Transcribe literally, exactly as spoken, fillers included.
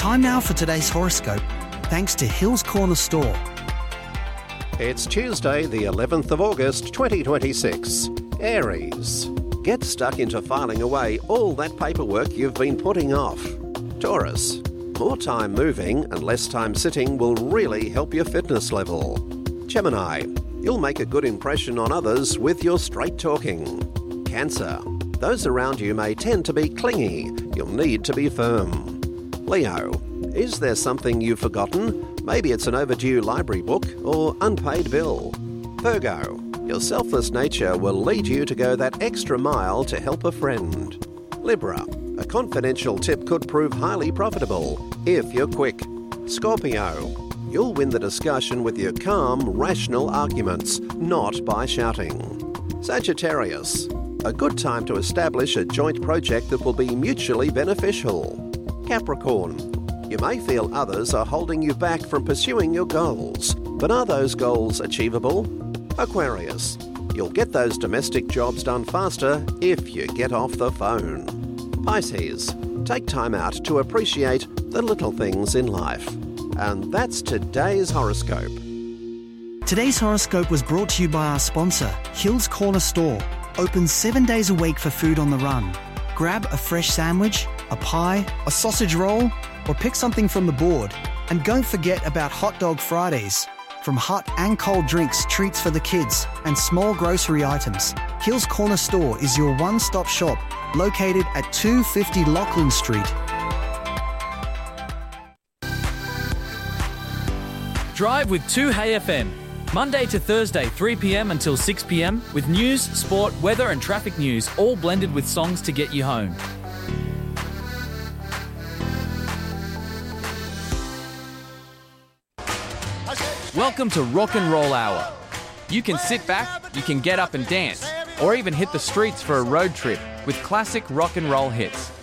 Time now for today's horoscope, thanks to Hills Corner Store. It's Tuesday, the eleventh of August, twenty twenty-six. Aries. Get stuck into filing away all that paperwork you've been putting off. Taurus. More time moving and less time sitting will really help your fitness level. Gemini. You'll make a good impression on others with your straight talking. Cancer. Those around you may tend to be clingy. You'll need to be firm. Leo. Is there something you've forgotten? Maybe it's an overdue library book or unpaid bill. Virgo. Your selfless nature will lead you to go that extra mile to help a friend. Libra. A confidential tip could prove highly profitable if you're quick. Scorpio. You'll win the discussion with your calm, rational arguments, not by shouting. Sagittarius. A good time to establish a joint project that will be mutually beneficial. Capricorn. You may feel others are holding you back from pursuing your goals, but are those goals achievable? Aquarius. You'll get those domestic jobs done faster if you get off the phone. Pisces. Take time out to appreciate the little things in life. And that's today's horoscope. Today's horoscope was brought to you by our sponsor, Hills Corner Store. Open seven days a week for food on the run. Grab a fresh sandwich, a pie, a sausage roll, or pick something from the board. And don't forget about Hot Dog Fridays. From hot and cold drinks, treats for the kids, and small grocery items, Hills Corner Store is your one-stop shop, located at two fifty Lachlan Street. Drive with two Hey F M. Monday to Thursday, three p.m. until six p.m. with news, sport, weather and traffic news, all blended with songs to get you home. Welcome to Rock and Roll Hour. You can sit back, you can get up and dance, or even hit the streets for a road trip with classic rock and roll hits.